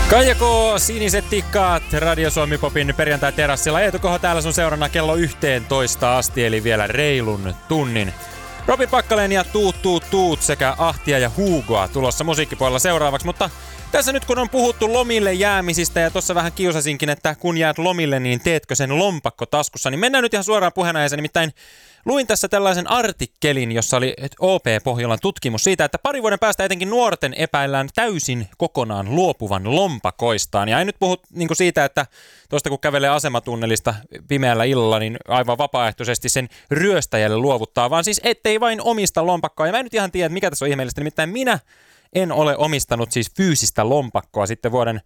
Kaija K, Siniset tikkaat, Radio Suomi Popin perjantai-terassilla. Eetu Koho täällä sun seurana kello 11 asti, eli vielä reilun tunnin. Robin Pakkalen ja Tuut sekä Ahtia ja Hugoa tulossa musiikkipuolella seuraavaksi, mutta tässä nyt kun on puhuttu lomille jäämisistä ja tuossa vähän kiusasinkin, että kun jäät lomille, niin teetkö sen lompakko taskussa, niin mennään nyt ihan suoraan puheenaiheeseen. Nimittäin luin tässä tällaisen artikkelin, jossa oli OP Pohjolan tutkimus siitä, että 2 vuoden päästä etenkin nuorten epäillään täysin kokonaan luopuvan lompakoistaan. Ja en nyt puhu niin siitä, että tuosta kun kävelee asematunnelista pimeällä illalla, niin aivan vapaaehtoisesti sen ryöstäjälle luovuttaa, vaan siis ettei vain omista lompakkoa. Ja mä en nyt ihan tiedä, että mikä tässä on ihmeellistä, nimittäin minä en ole omistanut siis fyysistä lompakkoa sitten vuoden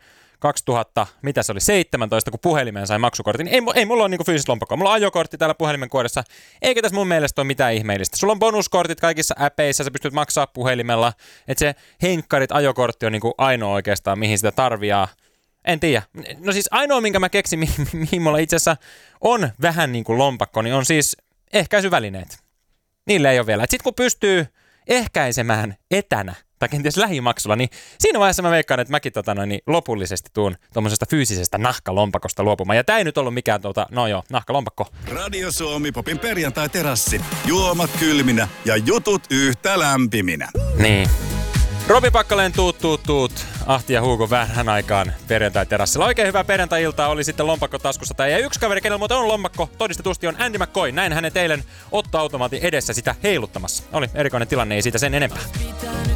2017, kun puhelimeen sai maksukortin. Ei mulla ole niinku fyysistä lompakkoa. Mulla on ajokortti täällä puhelimen kuoressa. Eikä tässä mun mielestä ole mitään ihmeellistä. Sulla on bonuskortit kaikissa äpeissä, sä pystyt maksaa puhelimella. Että se henkkarit ajokortti on niinku ainoa oikeastaan, mihin sitä tarviaa. En tiedä. No siis ainoa, minkä mä keksin, mihin mulla itse asiassa on vähän niinku lompakko, niin on siis ehkäisyvälineet. Niille ei ole vielä. Et sit kun pystyy ehkäisemään etänä, tai kenties lähimaksulla, niin siinä vaiheessa mä veikkaan, että mäkin lopullisesti tuun tuommoisesta fyysisestä nahkalompakosta luopumaan. Ja tää ei nyt ollut mikään nahkalompakko. Radio Suomi Popin perjantai-terassi. Juomat kylminä ja jutut yhtä lämpiminä. Niin. Robin Pakkaleen tuut. Ahti ja Hugo vähän aikaan perjantai-terassilla. Oikein hyvää perjantai-iltaa, oli sitten lompakko taskussa. Ja yksi kaveri, kenellä muuten on lompakko, todistetusti on Andy McCoy. Näin hänet eilen ottoautomaatin edessä sitä heiluttamassa. Oli erikoinen tilanne, ei siitä sen enempää.